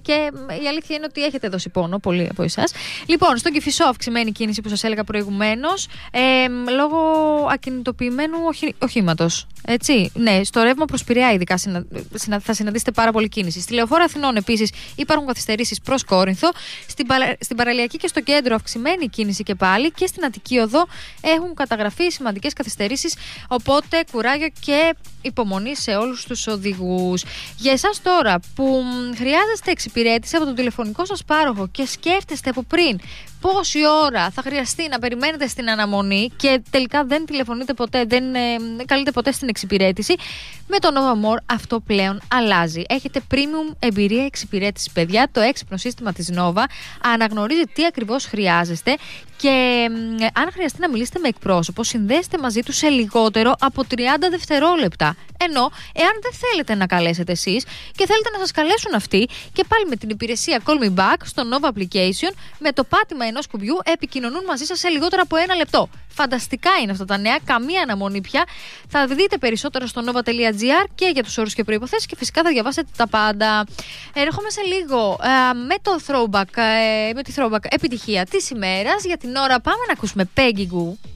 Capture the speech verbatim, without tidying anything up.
και η αλήθεια είναι ότι έχετε δώσει πόνο πολλοί από εσάς. Λοιπόν, στον Κηφισό αυξημένη κίνηση που σας έλεγα προηγουμένως, ε, λόγω ακινητοποιημένου οχη, οχήματος. Έτσι, ναι, στο ρεύμα προς Πειραιά ειδικά συνα, συνα, θα συναντήσετε πάρα πολύ κίνηση. Στη Λεωφόρο Αθηνών επίσης υπάρχουν καθυστερήσεις προς Κόρινθο. Στην, στην Παραλιακή και στο κέντρο αυξημένη κίνηση και πάλι. Και στην Αττική Οδό έχουν καταγραφεί σημαντικές καθυστερήσεις. Οπότε κουράγιο και υπομονή σε όλους τους οδηγούς. Για εσάς τώρα που χρειάζεστε εξυπηρέτηση από τον τηλεφωνικό σας πάροχο και σκέφτεστε από πριν πόση ώρα θα χρειαστεί να περιμένετε στην αναμονή και τελικά δεν τηλεφωνείτε ποτέ, δεν ε, καλείτε ποτέ στην εξυπηρέτηση, με το Nova More αυτό πλέον αλλάζει. Έχετε premium εμπειρία εξυπηρέτηση, παιδιά. Το έξυπνο σύστημα της Nova αναγνωρίζει τι ακριβώς χρειάζεστε και ε, αν χρειαστεί να μιλήσετε με εκπρόσωπο, συνδέστε μαζί του σε λιγότερο από τριάντα δευτερόλεπτα. Ενώ, εάν δεν θέλετε να καλέσετε εσείς και θέλετε να σας καλέσουν αυτοί, και πάλι με την υπηρεσία Call Me Back στο Nova Application, με το πάτημα ενός κουμπιού επικοινωνούν μαζί σας σε λιγότερο από ένα λεπτό. Φανταστικά είναι αυτά τα νέα, καμία αναμονή πια. Θα δείτε περισσότερα στο nova.gr και για τους όρους και προϋποθέσεις και φυσικά θα διαβάσετε τα πάντα. Ερχόμαι σε λίγο ε, με το throwback, ε, με τη throwback επιτυχία της ημέρας. Για την ώρα πάμε να ακούσουμε Peggy Gou.